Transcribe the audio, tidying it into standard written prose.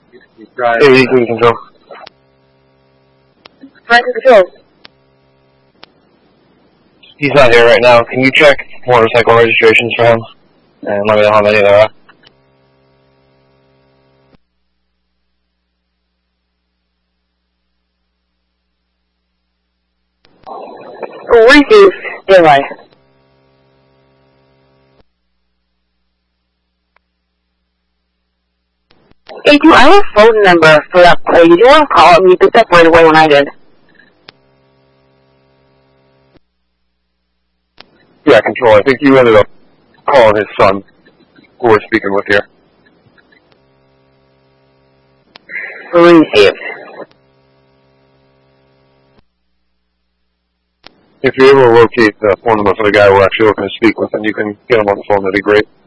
Hey, cruise control. Hi, control. He's not here right now. Can you check motorcycle registrations for him? And let me know how many there are. Received. Goodbye. Hey, do I have a phone number for that play? Did you want to call it? You picked up right away when I did. Yeah, control. I think you ended up calling his son, who we're speaking with here. Received. If you're able to locate the phone number for the guy we're actually looking to speak with, then you can get him on the phone. That'd be great.